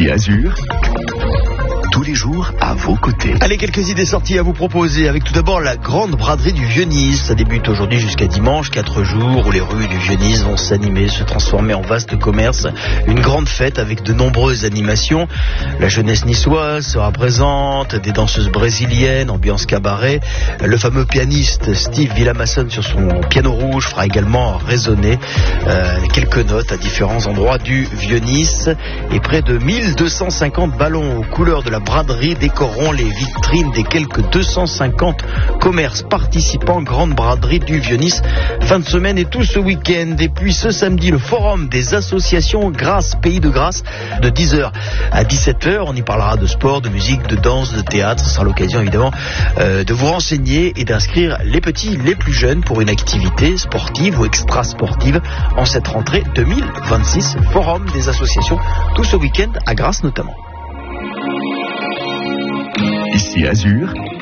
Ici Azur, tous les jours à vos côtés. Allez, quelques idées sorties à vous proposer, avec tout d'abord la grande braderie du Vieux-Nice. Ça débute aujourd'hui jusqu'à dimanche, 4 jours où les rues du Vieux-Nice vont s'animer, se transformer en vaste commerce. Une grande fête avec de nombreuses animations. La jeunesse niçoise sera présente, des danseuses brésiliennes, ambiance cabaret. Le fameux pianiste Steve Villamasson sur son piano rouge fera également résonner quelques notes à différents endroits du Vieux-Nice. Et près de 1250 ballons aux couleurs de la braderie décoreront les vitrines des quelques 250 commerces participants. Grande braderie du Vieux-Nice, fin de semaine et tout ce week-end. Et puis ce samedi, le forum des associations Grasse, Pays de Grasse, de 10h à 17h. On y parlera de sport, de musique, de danse, de théâtre. Ce sera l'occasion évidemment de vous renseigner et d'inscrire les petits, les plus jeunes pour une activité sportive ou extra-sportive en cette rentrée 2026. Forum des associations, tout ce week-end à Grasse notamment. Ici Azur,